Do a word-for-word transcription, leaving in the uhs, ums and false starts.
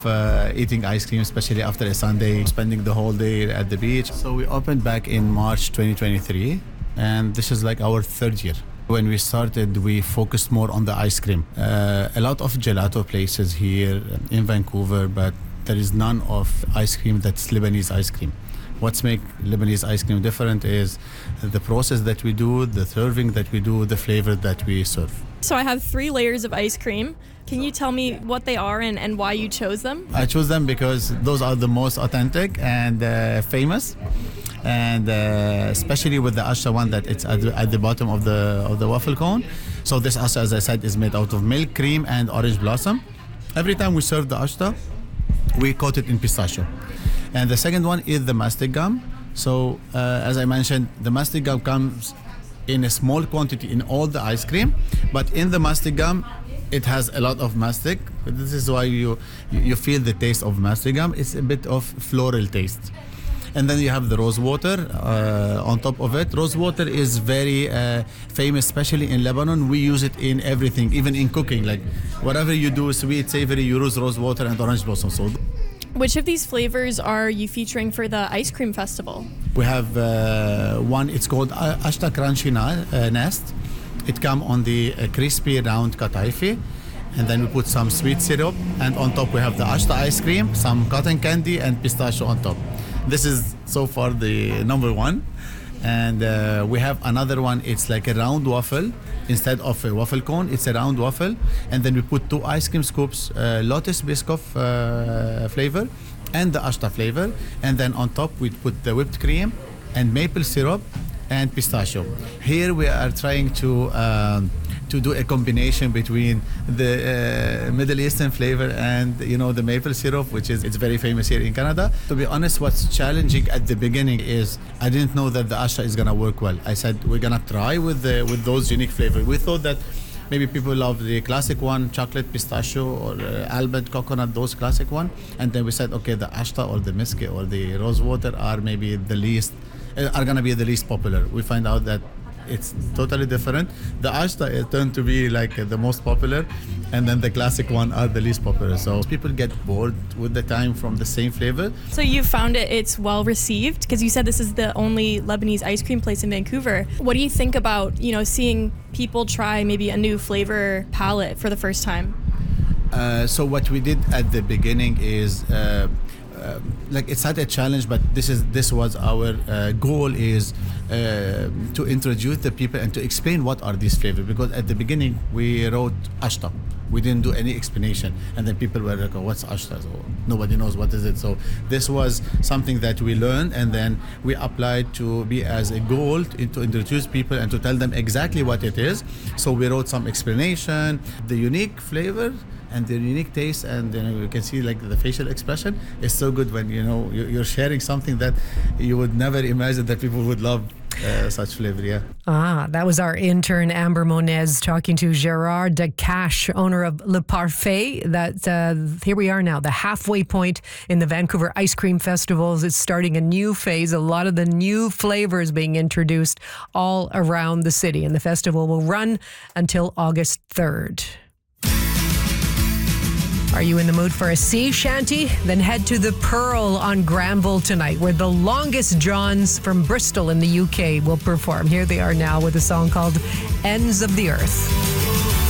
Uh, eating ice cream, especially after a Sunday, spending the whole day at the beach. So we opened back in March twenty twenty-three, and this is like our third year. When we started, we focused more on the ice cream. Uh, a lot of gelato places here in Vancouver, but there is none of ice cream that's Lebanese ice cream. What's make Lebanese ice cream different is the process that we do, the serving that we do, the flavor that we serve. So I have three layers of ice cream. Can you tell me what they are and, and why you chose them? I chose them because those are the most authentic and uh, famous, and uh, especially with the ashta one that it's at the, at the bottom of the of the waffle cone. So this ashta, as I said, is made out of milk, cream, and orange blossom. Every time we serve the ashta, we coat it in pistachio. And the second one is the mastic gum. So uh, as I mentioned, the mastic gum comes in a small quantity in all the ice cream, but in the mastic gum, it has a lot of mastic. This is why you you feel the taste of mastic gum. It's a bit of floral taste. And then you have the rose water uh, on top of it. Rose water is very uh, famous, especially in Lebanon. We use it in everything, even in cooking. Like whatever you do, sweet, savory, you use rose water and orange blossom. So, which of these flavors are you featuring for the ice cream festival? We have uh, one, it's called Ashta Crunchy na- uh, Nest. It comes on the uh, crispy round kataifi, and then we put some sweet syrup, and on top we have the ashta ice cream, some cotton candy, and pistachio on top. This is so far the number one. And uh, we have another one, it's like a round waffle. Instead of a waffle cone, it's a round waffle. And then we put two ice cream scoops, uh, Lotus Biscoff uh, flavor and the ashta flavor. And then on top we put the whipped cream and maple syrup and pistachio. Here we are trying to um, to do a combination between the uh, Middle Eastern flavor and, you know, the maple syrup, which is it's very famous here in Canada. To be honest, what's challenging at the beginning is I didn't know that the ashta is gonna work well. I said we're gonna try with the with those unique flavors. We thought that maybe people love the classic one, chocolate, pistachio, or uh, almond, coconut, those classic one. And then we said, okay, the ashta or the miski or the rose water are maybe the least are gonna be the least popular. We find out that it's totally different. The ashta it turned to be like uh, the most popular, and then the classic one are the least popular. So people get bored with the time from the same flavor. So you found it it's well received, because you said this is the only Lebanese ice cream place in Vancouver. What do you think about, you know, seeing people try maybe a new flavor palette for the first time? Uh, so what we did at the beginning is uh, Uh, like it's not a challenge, but this is this was our uh, goal is uh, to introduce the people and to explain what are these flavors, because at the beginning we wrote ashta, we didn't do any explanation, and then people were like, oh, what's ashta? So nobody knows what is it. So this was something that we learned, and then we applied to be as a goal to, to introduce people and to tell them exactly what it is. So we wrote some explanation, the unique flavor and the unique taste, and you know, you can see like the facial expression is so good when you know you're sharing something that you would never imagine that people would love uh, such flavor. Yeah. Ah, that was our intern Amber Monez talking to Gerard Decache, owner of Le Parfait. That uh, here we are now, the halfway point in the Vancouver Ice Cream Festivals. It's starting a new phase. A lot of the new flavors being introduced all around the city, and the festival will run until August third. Are you in the mood for a sea shanty? Then head to the Pearl on Granville tonight, where the Longest Johns from Bristol in the U K will perform. Here they are now with a song called Ends of the Earth.